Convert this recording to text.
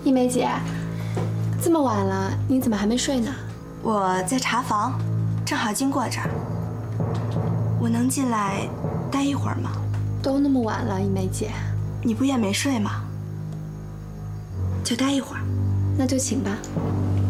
一梅姐，这么晚了，你怎么还没睡呢？ 我在茶房，正好经过这儿。我能进来待一会儿吗？ 都那么晚了，一梅姐， 你不也没睡吗？就待一会儿。 那就请吧。